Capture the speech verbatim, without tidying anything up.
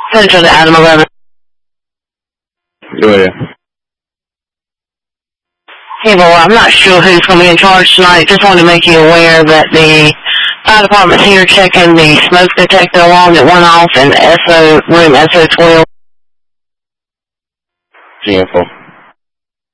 Central to Adam eleven. Go ahead. Hey, boy, I'm not sure who's going to be in charge tonight. Just wanted to make you aware that the fire department's here checking the smoke detector alarm that went off in S O room S O twelve. G info.